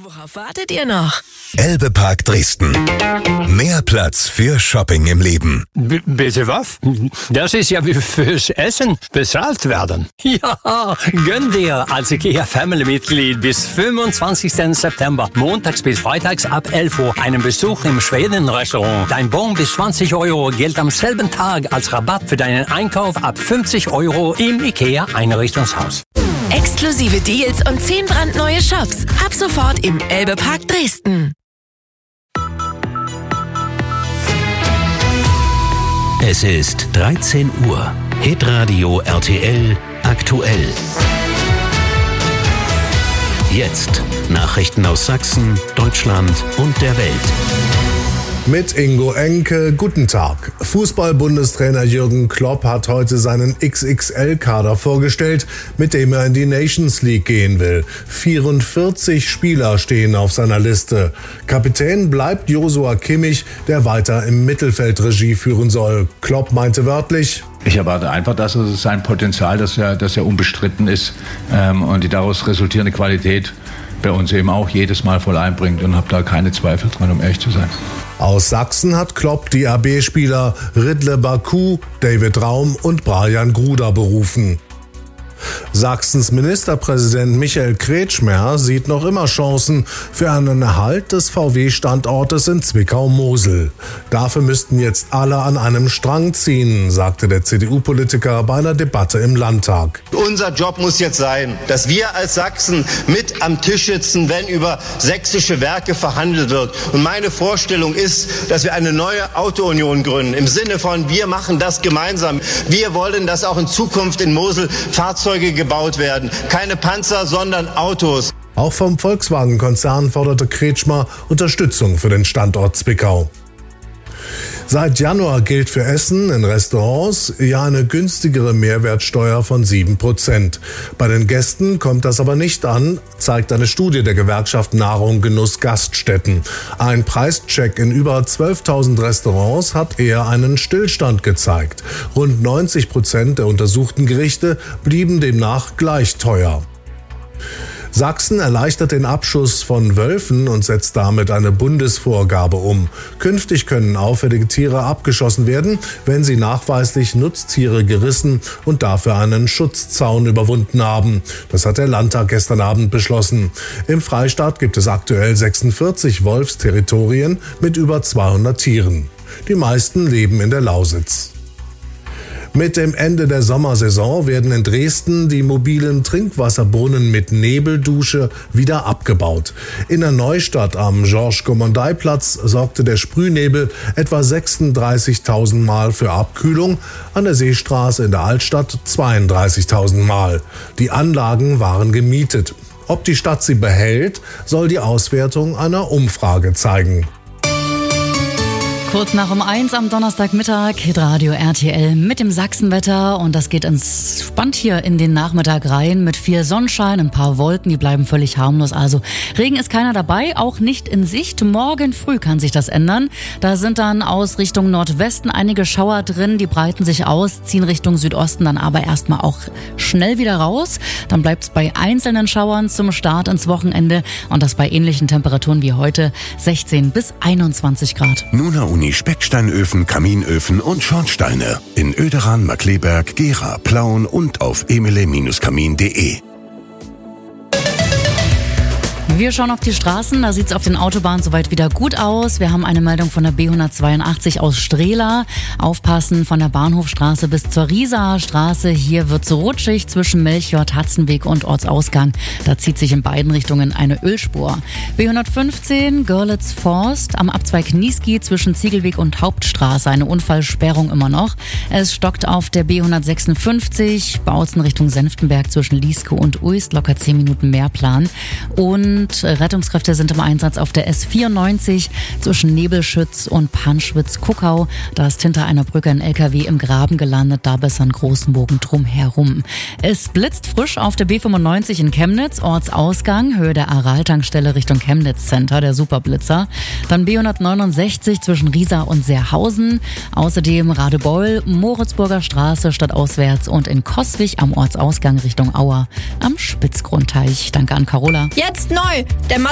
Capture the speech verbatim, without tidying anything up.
Worauf wartet ihr noch? Elbe-Park Dresden. Mehr Platz für Shopping im Leben. B- bitte was? Das ist ja wie fürs Essen bezahlt werden. Ja, gönn dir als IKEA-Family-Mitglied bis fünfundzwanzigsten September, montags bis freitags ab elf Uhr, einen Besuch im Schweden-Restaurant. Dein Bon bis zwanzig Euro gilt am selben Tag als Rabatt für deinen Einkauf ab fünfzig Euro im IKEA-Einrichtungshaus. Exklusive Deals und zehn brandneue Shops. Ab sofort im Elbe-Park Dresden. Es ist dreizehn Uhr. Hitradio R T L aktuell. Jetzt Nachrichten aus Sachsen, Deutschland und der Welt. Mit Ingo Enke, guten Tag. Fußball-Bundestrainer Jürgen Klopp hat heute seinen X X L-Kader vorgestellt, mit dem er in die Nations League gehen will. vierundvierzig Spieler stehen auf seiner Liste. Kapitän bleibt Joshua Kimmich, der weiter im Mittelfeld Regie führen soll. Klopp meinte wörtlich: Ich erwarte einfach, dass es sein Potenzial, dass er, dass er unbestritten ist ähm, und die daraus resultierende Qualität bei uns eben auch jedes Mal voll einbringt, und habe da keine Zweifel dran, um ehrlich zu sein. Aus Sachsen hat Klopp die A B-Spieler Ridle Baku, David Raum und Brian Gruder berufen. Sachsens Ministerpräsident Michael Kretschmer sieht noch immer Chancen für einen Erhalt des V W-Standortes in Zwickau-Mosel. Dafür müssten jetzt alle an einem Strang ziehen, sagte der C D U-Politiker bei einer Debatte im Landtag. Unser Job muss jetzt sein, dass wir als Sachsen mit am Tisch sitzen, wenn über sächsische Werke verhandelt wird. Und meine Vorstellung ist, dass wir eine neue Autounion gründen, im Sinne von: wir machen das gemeinsam. Wir wollen, dass auch in Zukunft in Mosel Fahrzeuge gebaut werden. Keine Panzer, sondern Autos. Auch vom Volkswagen-Konzern forderte Kretschmer Unterstützung für den Standort Zwickau. Seit Januar gilt für Essen in Restaurants ja eine günstigere Mehrwertsteuer von sieben Prozent. Bei den Gästen kommt das aber nicht an, zeigt eine Studie der Gewerkschaft Nahrung Genuss Gaststätten. Ein Preischeck in über zwölftausend Restaurants hat eher einen Stillstand gezeigt. Rund neunzig Prozent der untersuchten Gerichte blieben demnach gleich teuer. Sachsen erleichtert den Abschuss von Wölfen und setzt damit eine Bundesvorgabe um. Künftig können auffällige Tiere abgeschossen werden, wenn sie nachweislich Nutztiere gerissen und dafür einen Schutzzaun überwunden haben. Das hat der Landtag gestern Abend beschlossen. Im Freistaat gibt es aktuell sechsundvierzig Wolfsterritorien mit über zweihundert Tieren. Die meisten leben in der Lausitz. Mit dem Ende der Sommersaison werden in Dresden die mobilen Trinkwasserbrunnen mit Nebeldusche wieder abgebaut. In der Neustadt am Georges-Gommondey-Platz sorgte der Sprühnebel etwa sechsunddreißigtausend Mal für Abkühlung, an der Seestraße in der Altstadt zweiunddreißigtausend Mal. Die Anlagen waren gemietet. Ob die Stadt sie behält, soll die Auswertung einer Umfrage zeigen. Kurz nach um eins am Donnerstagmittag, Hitradio R T L mit dem Sachsenwetter, und das geht entspannt hier in den Nachmittag rein mit viel Sonnenschein, ein paar Wolken, die bleiben völlig harmlos, also Regen ist keiner dabei, auch nicht in Sicht. Morgen früh kann sich das ändern, da sind dann aus Richtung Nordwesten einige Schauer drin, die breiten sich aus, ziehen Richtung Südosten dann aber erstmal auch schnell wieder raus, dann bleibt es bei einzelnen Schauern zum Start ins Wochenende, und das bei ähnlichen Temperaturen wie heute, sechzehn bis einundzwanzig Grad. Nuna Uni Specksteinöfen, Kaminöfen und Schornsteine in Oederan, Markkleeberg, Gera, Plauen und auf emile Kamin punkt de. Wir schauen auf die Straßen, da sieht es auf den Autobahnen soweit wieder gut aus. Wir haben eine Meldung von der B hundertzweiundachtzig aus Strehla. Aufpassen von der Bahnhofstraße bis zur Riesaer Straße. Hier wird es rutschig zwischen Melchior, Tatzenweg und Ortsausgang. Da zieht sich in beiden Richtungen eine Ölspur. B hundertfünfzehn Görlitz Forst am Abzweig Niesky zwischen Ziegelweg und Hauptstraße. Eine Unfallsperrung immer noch. Es stockt auf der B hundertsechsundfünfzig Bautzen Richtung Senftenberg zwischen Lieske und Uist. Locker zehn Minuten Mehrplan. Und Rettungskräfte sind im Einsatz auf der S vierundneunzig zwischen Nebelschütz und Panschwitz-Kuckau. Da ist hinter einer Brücke ein L K W im Graben gelandet, da besser einen großen Bogen drum herum. Es blitzt frisch auf der B fünfundneunzig in Chemnitz, Ortsausgang, Höhe der Aral-Tankstelle Richtung Chemnitz Center, der Superblitzer. Dann B hundertneunundsechzig zwischen Riesa und Seerhausen. Außerdem Radebeul, Moritzburger Straße stadtauswärts und in Coswig am Ortsausgang Richtung Auer am Spitzgrundteich. Danke an Carola. Jetzt neu, der